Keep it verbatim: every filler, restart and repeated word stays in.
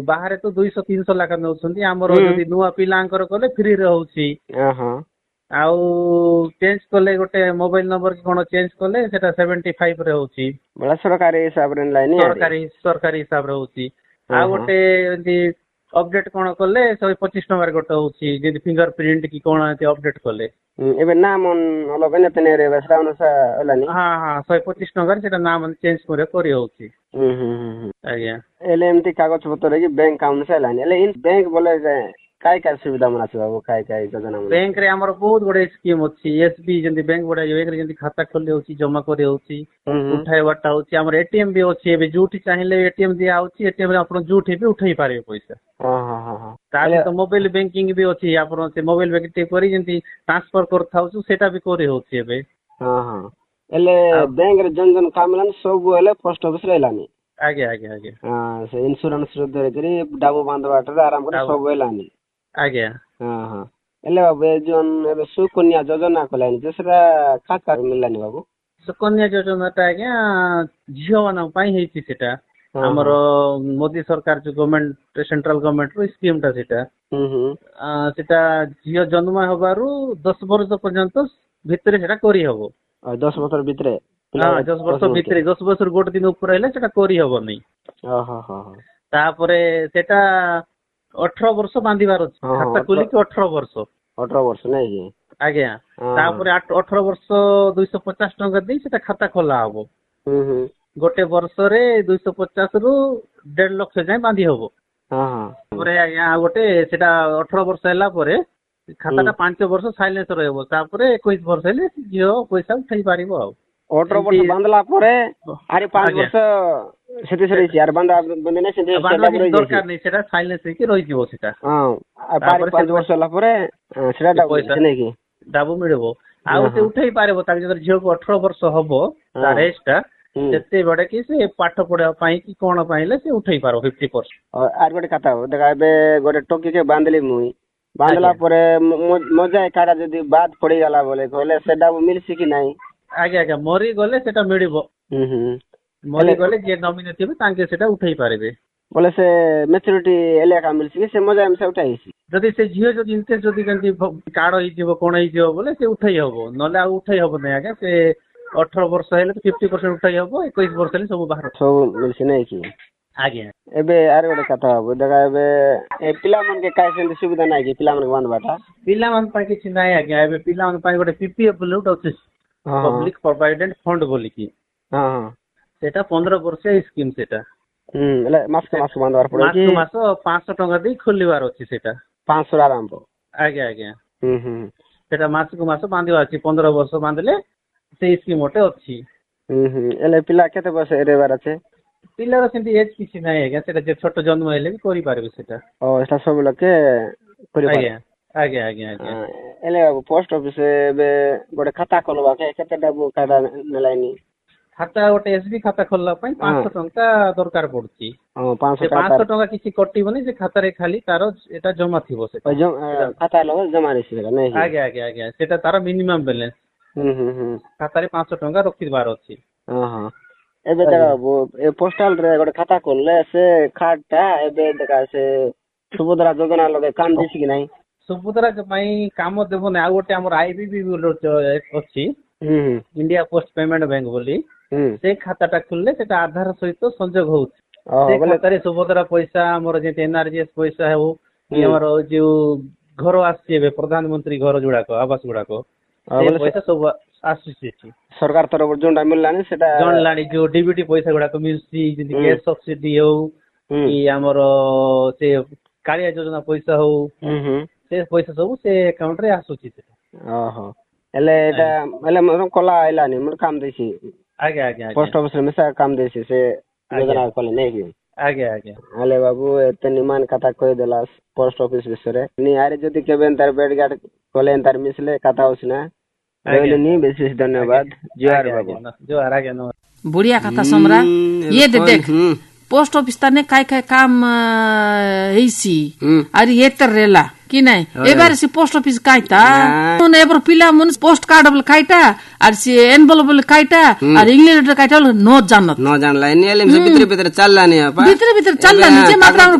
ବାହାରେ ତ ଦୁଇଶହ ତିନିଶହ ଲାଖା ନେଉଛନ୍ତି ଆମର ଯଦି ନୂଆ ପିଲାଙ୍କର କଲେ ଫ୍ରିରେ ହଉଛି ଆଉ ଚେଞ୍ଜ କଲେ ଗୋଟେ ମୋବାଇଲ ନମ୍ବର କି କଣ ଚେଞ୍ଜ କଲେ ସେଟା ସେଭେଣ୍ଟି ଫାଇଭ ରେ ହଉଛି ସରକାରୀ ହିସାବରେ ସରକାରୀ ସରକାରୀ ହିସାବରେ ହଉଛି ଆଉ ଗୋଟେ ଏମିତି ଅପଡେଟ କଣ କଲେ ଶହେ ପଚିଶ ଟଙ୍କାରେ ଗୋଟେ ହଉଛି ଯେମିତି ଫିଙ୍ଗର ପ୍ରିଣ୍ଟ କି କଣ ଏମିତି ଅପଡେଟ କଲେ ଏବେ ନା ହଁ ହଁ ଶହେ ପଚିଶ ଟଙ୍କାରେ ସେଟା ନାଁ ଚେଞ୍ଜ କରି କରି ହଉଛି ଆଜ୍ଞା ହେଲେ ଏମିତି କାଗଜ ପତ୍ର କି ବ୍ୟାଙ୍କ କାମ ହେଲାନି ହେଲେ ବ୍ୟାଙ୍କ ବୋଲେ କାଇ କାଇ ସୁବିଧା ମାନ ଅଛି ବାବୁ କାଇ କାଇ ଯୋଜନା ବ୍ୟାଙ୍କ ରେ ଆମର ବହୁତ ଗୁଡେ ସ୍କିମ ଅଛି ଏସ୍ ବି ଯେମିତି ବ୍ୟାଙ୍କ ଗୁଡା ବ୍ୟାଙ୍କରେ ଯେମିତି ଖାତା ଖୋଲି ହଉଛି ଜମା କରି ହଉଛି ଉଠାଇବାଟା ହଉଛି ଆମର ଏଟିଏମ ବି ଅଛି ଏବେ ଯୋଉଠି ଚାହିଁଲେ ଏଟିଏମ ଦିଆ ହଉଛି ଏଟିଏମ ରେ ଆପଣ ଯୋଉଠି ବି ଉଠେଇ ପାରିବେ ପଇସା ତା ସହିତ ମୋବାଇଲ ବ୍ୟାଙ୍କିଙ୍ଗ ବି ଅଛି ଆପଣ ସେ ମୋବାଇଲ ବ୍ୟାଙ୍କିଙ୍ଗ ଟିକେ କରି ଯେମିତି ଟ୍ରାନ୍ସଫର କରିଥାଉଛୁ ସେଇଟା ବି କରି ହଉଛି ଏବେ ହେଲେ ବ୍ୟାଙ୍କରେ ଜନ ଜନ କାମ ହେଲାନି ସବୁ ହେଲେ ପୋଷ୍ଟ ଅଫିସ ରହିଲାନି ଆଜ୍ଞା ଆଜ୍ଞା ଆଜ୍ଞା ସେ ଇନ୍ସୁରାନ୍ସ ଧରିକିରି ଡାବୁ ବାନ୍ଧବାଟରେ ଆରାମ କରି ସବୁ ହେଲାନି ଆଜ୍ଞା ହଁ ହଁ ହେଲେ ବାବୁ ଏ ଯୋଉ ଏବେ ସୁକନ୍ୟା ଯୋଜନା କଲାଣି ଯେ ସେଟା କାହା କାହା ମିଳିଲାନି ବାବୁ ସୁକନ୍ୟା ଯୋଜନା ଟା ଆଜ୍ଞା ଝିଅ ମାନଙ୍କ ପାଇଁ ହେଇଛି ସେଟା ଆମର ମୋଦି ସରକାର ଯୋଉ ଗଭର୍ଣ୍ଣମେଣ୍ଟ ସେଣ୍ଟ୍ରାଲ ଗଭର୍ଣ୍ଣମେଣ୍ଟ ର ସ୍କିମ ଟା ସେଇଟା ସେଟା ଝିଅ ଜନ୍ମ ହେବାରୁ ଦଶ ବର୍ଷ ପର୍ଯ୍ୟନ୍ତ ଭିତରେ ସେଟା କରିହବ ଦଶ ବର୍ଷ ଭିତରେ ହଁ ଦଶ ବର୍ଷ ଭିତରେ ଦଶ ବର୍ଷରୁ ଗୋଟେ ଦିନ ଉପରେ ହେଲେ ସେଟା କରିହବନି ତାପରେ ସେଟା ଅଠର ବର୍ଷ ବାନ୍ଧିବାର ଅଛି ଖାତା ଖୋଲିକି ଅଠର ବର୍ଷ ଅଠର ବର୍ଷ ନାଇଁ କି ଆଜ୍ଞା ତାପରେ ଅଠର ବର୍ଷ ଦୁଇଶହ ପଚାଶ ଟଙ୍କା ଦେଇ ସେଟା ଖାତା ଖୋଲା ହବ ଗୋଟେ ବର୍ଷରେ ଦୁଇଶହ ପଚାଶ ରୁ ଦେଢ ଲକ୍ଷ ଯାଏ ବାନ୍ଧି ହବ ତାପରେ ଆଜ୍ଞା ଆଉ ଗୋଟେ ସେଟା ଅଠର ବର୍ଷ ହେଲା ପରେ ଖାତାଟା ପାଞ୍ଚ ବର୍ଷ ସାଇଲେନ୍ସ ରହିବ ତାପରେ ଏକୋଇଶ ବର୍ଷ ହେଲେ ଝିଅ ପଇସା ଉଠେଇ ପାରିବ ଆଉ ଅଠର ବର୍ଷ ବାନ୍ଧିଲା ପରେ ଆରେ ପାଞ୍ଚ ବର୍ଷ ସେଠି ଦରକାର ନାହିଁ ସେଟା ସାଇଲେନ୍ସ ହେଇକି ରହିଯିବ ସେଟା ପାଞ୍ଚ ବର୍ଷ ହେଲା ପରେ ସେଟା ପଇସା ଡାବୁ ମିଳିବ ଆଉ ସେ ଉଠେଇ ପାରିବ ତାର ଯେତେବେଳେ ଝିଅକୁ ଅଠର ବର୍ଷ ହବ ତାର ଏଜ ଟା ସେତେବେଳେ କି ସେ ପାଠ ପଢିବା ପାଇଁ କି କଣ ପାଇଁ ହେଲେ ସେ ଉଠେଇ ପାରିବ ଫିଫ୍ଟି ପରସେଣ୍ଟ ଆର ଗୋଟେ କଥା ଦେଖା ଏବେ ଗୋଟେ ଟଙ୍କିକେ ବାନ୍ଧିଲି ମୁଇଁ ବାନ୍ଧିଲା ପରେ ମଜା ଏକାଟା ଯଦି ବାଦ ପଡିଗଲା ବୋଲେ କହିଲେ ସେଟା ମିଳିଛି କି ନାହିଁ ଆଜ୍ଞା ଆଜ୍ଞା ମରିଗଲେ ସେଟା ମିଳିବ ମରିଗଲେ ଯିଏ ନମିନି ଥିବେ ତାଙ୍କେ ସେଟା ଉଠେଇ ପାରିବେ ବୋଲେ ସେ ମ୍ୟାଚୁରିଟି ଏଲିଆ ମିଳିଛି କି ସେ ମଜା ଏମିତି ଉଠାଇଛି ଯଦି ସେ ଝିଅ ଯଦି ଇଣ୍ଟରେଷ୍ଟ ଯଦି କେମିତି କାର୍ଡ ହେଇଯିବ କଣ ହେଇଯିବ ବୋଲେ ସେ ଉଠେଇ ହବ ନହେଲେ ଆଉ ଉଠେଇ ହବ ନାହିଁ ଆଜ୍ଞା ସେ ଅଠର ବର୍ଷ ହେଲେ ଫିଫ୍ଟି ପରସେଣ୍ଟ ଉଠେଇ ହବ ଏକୋଇଶ ବର୍ଷ ହେଲେ ସବୁ ବାହାର ସବୁ ମିଳିଛି ନାଇଁ କି ଆଜ୍ଞା ଏବେ ଆର ଗୋଟେ କଥା ହବ ଦେଖା ଏବେ ଏ ପିଲାମାନଙ୍କୁ କାହିଁ ସେମିତି ସୁବିଧା ନାହିଁ କି ପିଲାମାନଙ୍କୁ ବାନ୍ଧବାଟା ପିଲାମାନଙ୍କ ପାଇଁ କିଛି ନାହିଁ ଆଜ୍ଞା ଏବେ ପିଲାମାନଙ୍କ ପାଇଁ ଗୋଟେ ପିପିଏଫ ବୋଲି ଗୋଟେ ଅଛି ପବ୍ଲିକ ପ୍ରୋଭାଇଡେଣ୍ଟ ଫଣ୍ଡ ବୋଲିକି ସେଟା ପନ୍ଦର ବର୍ଷିଆ ସ୍କିମ ସେଟା ମାସ ମାସ ବାନ୍ଧବାର ପଡେ ମାସ ମାସ ପାଞ୍ଚଶହ ଟଙ୍କା ଦେଇ ଖୋଲିବାର ଅଛି ସେଟା ପାଞ୍ଚଶହ ଆରମ୍ଭ ଆଜ୍ଞା ଆଜ୍ଞା ସେଟା ମାସକୁ ମାସ ବାନ୍ଧିବାର ଅଛି ପନ୍ଦର ବର୍ଷ ବାନ୍ଧିଲେ ସେଇ ସ୍କିମ ଗୋଟେ ଅଛି ହେଲେ ପିଲା କେତେ ବର୍ଷ ରହିବାର ଅଛି ପିଲାର ସେମିତି ଏଜ କିଛି ନାହିଁ ଆଜ୍ଞା ସେଟା ଯେ ଛୋଟ ଜନ୍ମ ହେଲେ ବି କରିପାରିବେ ସେଟା ସେଟା ସବୁ ଲୋକେ ଆଜ୍ଞା ଆଜ୍ଞା ଆଜ୍ଞା ଆଜ୍ଞା ହେଲେ ପୋଷ୍ଟ ଅଫିସ ଏବେ ଗୋଟେ ଖାତା ଖୋଲବା କେତେଟା ଖାତା ନେଲାନି ଖାତା ଗୋଟେ ଏସବି ଖାତା ଖୋଲିବା ପାଇଁ ପାଞ୍ଚଶହ ଟଙ୍କା ଦରକାର ପଡୁଛି ପାଞ୍ଚଶହ ଟଙ୍କା କିଛି କଟିବନି ସେ ଖାତାରେ ଖାଲି ତାର ଏଟା ଜମା ଥିବ ସେଟା ଆଜ୍ଞା ଆଜ୍ଞା ଆଜ୍ଞା ସେଟା ତାର ମିନିମମ ବାଲାନ୍ସ ଖାତାରେ ପାଞ୍ଚଶହ ଟଙ୍କା ରଖିବାର ଅଛି ଏବେ ଦେଖ ପୋଷ୍ଟାଲ ରେ ଗୋଟେ ଖାତା ଖୋଲିଲେ ସେ ଖାତା ଟା ଏବେ ଦେଖା ସେ ସୁଭଦ୍ରା ଯୋଜନା ଲଗେ କାମ ଦେଇଛି କି ନାହିଁ ସୁଭଦ୍ରା ପାଇଁ କାମ ଦେବନି ଆଉ ଗୋଟେ ଆମର ଆଇବିବି ଅଛି ଇଣ୍ଡିଆ ପୋଷ୍ଟ ପେମେଣ୍ଟ ବ୍ୟାଙ୍କ ବୋଲି ସେ ଖାତାଟା ଖୋଲିଲେ ସେଟା ଆଧାର ସହିତ ସଂଯୋଗ ହଉଛି ସେ ଖାତାରେ ସୁଭଦ୍ରା ପଇସା ଆମର ଯେମିତି ଏନଆରଜିଏସ ପଇସା ହଉ କି ଆମର ଯୋଉ ଘର ଆସିଛି ଏବେ ପ୍ରଧାନମନ୍ତ୍ରୀ ଘର ଗୁଡାକ ଆବାସ ଗୁଡାକ ପଇସା ସବୁ ଆସୁଛି ସରକାର ତରଫରୁ ଯୋଉଟା ମିଳିଲାନି ସେଟା ଜଣିଲାଣି ଯୋଉ ଡିବିଟି ପଇସା ଗୁଡାକ ମିଳୁଛି ଯେମିତି ଗ୍ୟାସ ସବସିଡି ହଉ କି ଆମର ସେ କାଳିଆ ଯୋଜନା ପଇସା ହଉ ସେ ପଇସା ସବୁ ସେ ଆକାଉଣ୍ଟ ରେ ଆସୁଛି ଓହୋ ହେଲେ ଏଟା ହେଲେ ମୋର କଲା ଆଇଲାନି ମୋର କାମ ଦେଇଛି ଆଜ୍ଞା ଆଜ୍ଞା ପୋଷ୍ଟ ଅଫିସ ରେ ମିଶା କାମ ଦେଇଛି ସେ ଯୋଜନା କଲେ ନାଇଁ କି ଆଜ୍ଞା ଆଜ୍ଞା ହେଲେ ବାବୁ ଏତେ ନିମାନ କଥା କହିଦେଲା ପୋଷ୍ଟ ଅଫିସ ବିଷୟରେ ଆରେ ଯଦି କେବେ ତାର ବେଡ ଗାର୍ଡ କଲେ ତାର ମିଶିଲେ କଥା ହଉଛି ନା ରହିଲେନି ବିଶେଷ ଧନ୍ୟବାଦ ଜୁହାର ବାବୁ ଜୁହାର आगे बुढ़िया खाता समरा ये दे देख पोस्ट ऑफिस ताने काय काय काम हेसी अरे ये तर रेला कि नहीं एबार से पोस्ट ऑफिस काइता ने एबार पिला मन पोस्ट कार्ड बल काइटा अरे से एनवेलप बल काइटा अरे इंग्लिश लेटर काइटा नो जानत नो जानला ने एले भीतर भीतर चलला ने भीतर भीतर चलला जे मात्रा